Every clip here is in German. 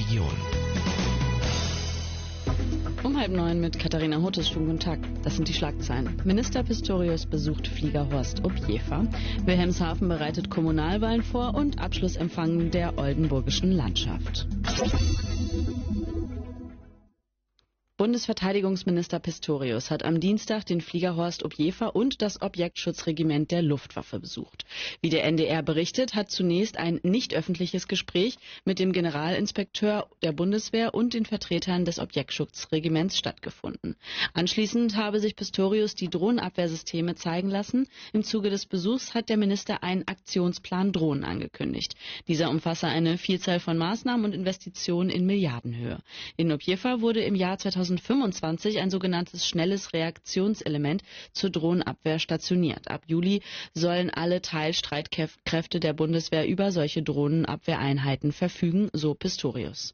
Region. Um 8:30 mit Katharina Hotes. Schönen guten Tag. Das sind die Schlagzeilen. Minister Pistorius besucht Flieger Horst Objefer. Wilhelmshaven bereitet Kommunalwahlen vor und Abschlussempfang der oldenburgischen Landschaft. Bundesverteidigungsminister Pistorius hat am Dienstag den Flieger Horst Objefer und das Objektschutzregiment der Luftwaffe besucht. Wie der NDR berichtet, hat zunächst ein nicht öffentliches Gespräch mit dem Generalinspekteur der Bundeswehr und den Vertretern des Objektschutzregiments stattgefunden. Anschließend habe sich Pistorius die Drohnenabwehrsysteme zeigen lassen. Im Zuge des Besuchs hat der Minister einen Aktionsplan Drohnen angekündigt. Dieser umfasse eine Vielzahl von Maßnahmen und Investitionen in Milliardenhöhe. In Objefer wurde im Jahr 2025 ein sogenanntes schnelles Reaktionselement zur Drohnenabwehr stationiert. Ab Juli sollen alle Teilstreitkräfte der Bundeswehr über solche Drohnenabwehreinheiten verfügen, so Pistorius.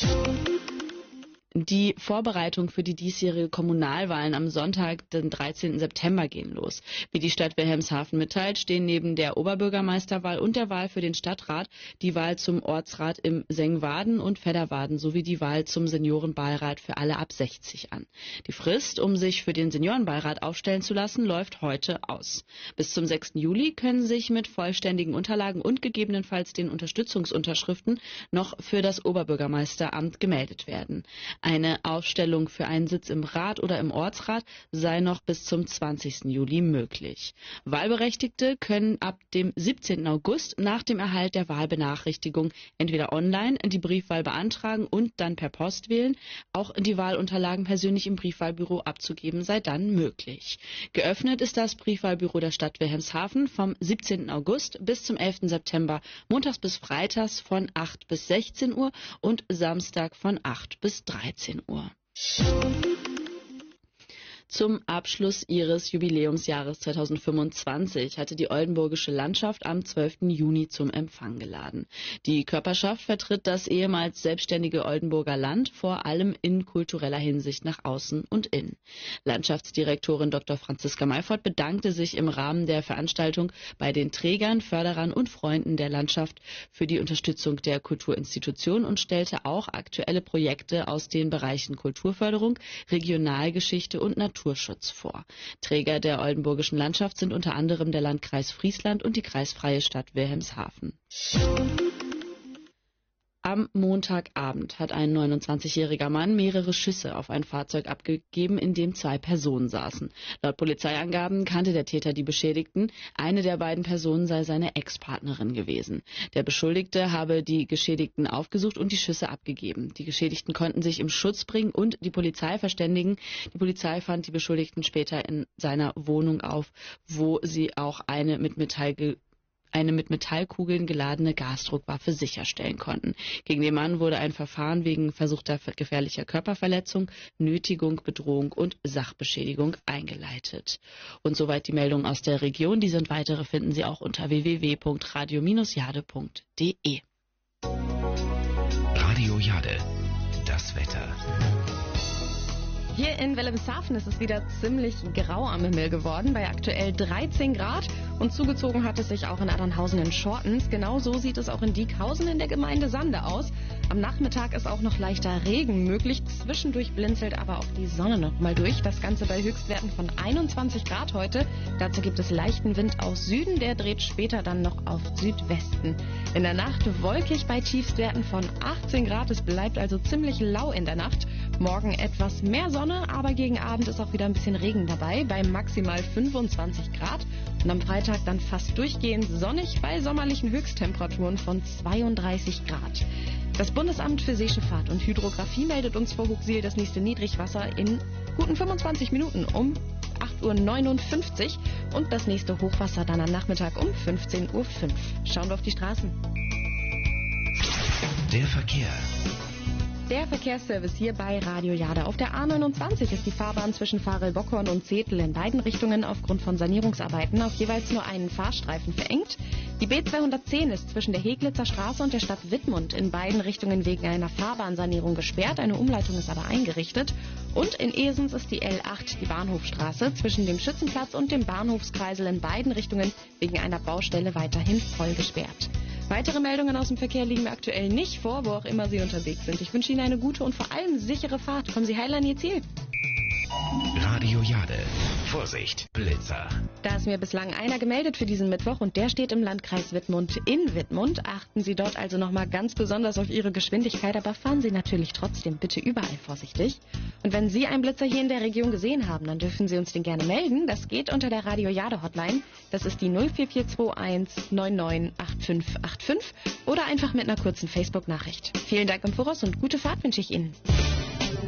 Die Vorbereitungen für die diesjährige Kommunalwahlen am Sonntag, den 13. September, gehen los. Wie die Stadt Wilhelmshaven mitteilt, stehen neben der Oberbürgermeisterwahl und der Wahl für den Stadtrat die Wahl zum Ortsrat im Sengwaden und Vedderwaden sowie die Wahl zum Seniorenbeirat für alle ab 60 an. Die Frist, um sich für den Seniorenbeirat aufstellen zu lassen, läuft heute aus. Bis zum 6. Juli können sich mit vollständigen Unterlagen und gegebenenfalls den Unterstützungsunterschriften noch für das Oberbürgermeisteramt gemeldet werden. Eine Aufstellung für einen Sitz im Rat oder im Ortsrat sei noch bis zum 20. Juli möglich. Wahlberechtigte können ab dem 17. August nach dem Erhalt der Wahlbenachrichtigung entweder online die Briefwahl beantragen und dann per Post wählen. Auch die Wahlunterlagen persönlich im Briefwahlbüro abzugeben sei dann möglich. Geöffnet ist das Briefwahlbüro der Stadt Wilhelmshaven vom 17. August bis zum 11. September, montags bis freitags von 8 bis 16 Uhr und Samstag von 8 bis 13 Uhr. Zum Abschluss ihres Jubiläumsjahres 2025 hatte die oldenburgische Landschaft am 12. Juni zum Empfang geladen. Die Körperschaft vertritt das ehemals selbstständige Oldenburger Land vor allem in kultureller Hinsicht nach außen und innen. Landschaftsdirektorin Dr. Franziska Mayfort bedankte sich im Rahmen der Veranstaltung bei den Trägern, Förderern und Freunden der Landschaft für die Unterstützung der Kulturinstitution und stellte auch aktuelle Projekte aus den Bereichen Kulturförderung, Regionalgeschichte und Naturschutz vor. Träger der oldenburgischen Landschaft sind unter anderem der Landkreis Friesland und die kreisfreie Stadt Wilhelmshaven. Am Montagabend hat ein 29-jähriger Mann mehrere Schüsse auf ein Fahrzeug abgegeben, in dem 2 Personen saßen. Laut Polizeiangaben kannte der Täter die Beschädigten. Eine der beiden Personen sei seine Ex-Partnerin gewesen. Der Beschuldigte habe die Geschädigten aufgesucht und die Schüsse abgegeben. Die Geschädigten konnten sich im Schutz bringen und die Polizei verständigen. Die Polizei fand die Beschuldigten später in seiner Wohnung auf, wo sie auch eine mit Metallkugeln geladene Gasdruckwaffe sicherstellen konnten. Gegen den Mann wurde ein Verfahren wegen versuchter gefährlicher Körperverletzung, Nötigung, Bedrohung und Sachbeschädigung eingeleitet. Und soweit die Meldungen aus der Region. Diese und weitere finden Sie auch unter www.radio-jade.de. Radio Jade, das Wetter. Hier in Wilhelmshaven ist es wieder ziemlich grau am Himmel geworden, bei aktuell 13 Grad. Und zugezogen hat es sich auch in Adernhausen in Schortens. Genauso sieht es auch in Diekhausen in der Gemeinde Sande aus. Am Nachmittag ist auch noch leichter Regen möglich. Zwischendurch blinzelt aber auch die Sonne noch mal durch. Das Ganze bei Höchstwerten von 21 Grad heute. Dazu gibt es leichten Wind aus Süden. Der dreht später dann noch auf Südwesten. In der Nacht wolkig bei Tiefstwerten von 18 Grad. Es bleibt also ziemlich lau in der Nacht. Morgen etwas mehr Sonne, aber gegen Abend ist auch wieder ein bisschen Regen dabei, bei maximal 25 Grad. Und am Freitag dann fast durchgehend sonnig bei sommerlichen Höchsttemperaturen von 32 Grad. Das Bundesamt für Seeschifffahrt und Hydrographie meldet uns vor Hooghsiel das nächste Niedrigwasser in guten 25 Minuten um 8:59 Uhr und das nächste Hochwasser dann am Nachmittag um 15:05 Uhr. Schauen wir auf die Straßen. Der Verkehr. Der Verkehrsservice hier bei Radio Jade. Auf der A29 ist die Fahrbahn zwischen Farel-Bockhorn und Zetel in beiden Richtungen aufgrund von Sanierungsarbeiten auf jeweils nur einen Fahrstreifen verengt. Die B210 ist zwischen der Heglitzer Straße und der Stadt Wittmund in beiden Richtungen wegen einer Fahrbahnsanierung gesperrt. Eine Umleitung ist aber eingerichtet. Und in Esens ist die L8, die Bahnhofstraße, zwischen dem Schützenplatz und dem Bahnhofskreisel in beiden Richtungen wegen einer Baustelle weiterhin voll gesperrt. Weitere Meldungen aus dem Verkehr liegen mir aktuell nicht vor, wo auch immer Sie unterwegs sind. Ich wünsche Ihnen eine gute und vor allem sichere Fahrt. Kommen Sie heil an Ihr Ziel. Radio Jade. Vorsicht, Blitzer. Da ist mir bislang einer gemeldet für diesen Mittwoch und der steht im Landkreis Wittmund in Wittmund. Achten Sie dort also nochmal ganz besonders auf Ihre Geschwindigkeit, aber fahren Sie natürlich trotzdem bitte überall vorsichtig. Und wenn Sie einen Blitzer hier in der Region gesehen haben, dann dürfen Sie uns den gerne melden. Das geht unter der Radio Jade Hotline. Das ist die 04421 998585 oder einfach mit einer kurzen Facebook-Nachricht. Vielen Dank im Voraus und gute Fahrt wünsche ich Ihnen.